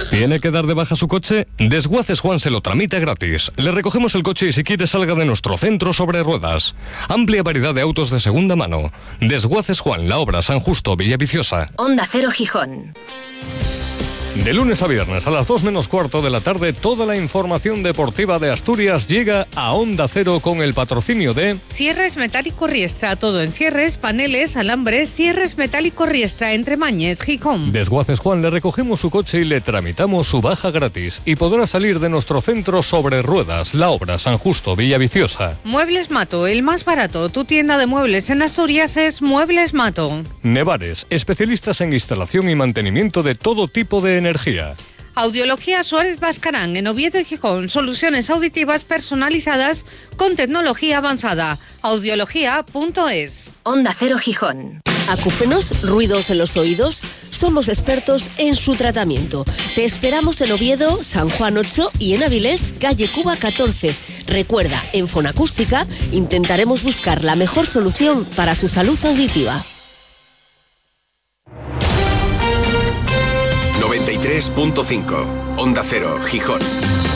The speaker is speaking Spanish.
¿Tiene que dar de baja su coche? Desguaces Juan se lo tramita gratis. Le recogemos el coche y si quiere salga de nuestro centro sobre ruedas. Amplia variedad de autos de segunda mano. Desguaces Juan, La Obra, San Justo, Villaviciosa. Onda Cero Gijón. De lunes a viernes a las 2 menos cuarto de la tarde, toda la información deportiva de Asturias llega a Onda Cero con el patrocinio de... Cierres Metálico Riestra, todo en cierres, paneles, alambres, Cierres Metálico Riestra, entre Mañez, Gijón. Desguaces Juan, le recogemos su coche y le tramitamos su baja gratis. Y podrá salir de nuestro centro sobre ruedas, La Obra, San Justo, Villaviciosa. Muebles Mato, el más barato. Tu tienda de muebles en Asturias es Muebles Mato. Nevares, especialistas en instalación y mantenimiento de todo tipo de energía. Audiología Suárez Bascarán, en Oviedo y Gijón. Soluciones auditivas personalizadas con tecnología avanzada. Audiología.es. Onda Cero Gijón. Acúfenos, ruidos en los oídos. Somos expertos en su tratamiento. Te esperamos en Oviedo, San Juan 8 y en Avilés, calle Cuba 14. Recuerda, en Fonacústica intentaremos buscar la mejor solución para su salud auditiva. 93.5 Onda Cero, Gijón.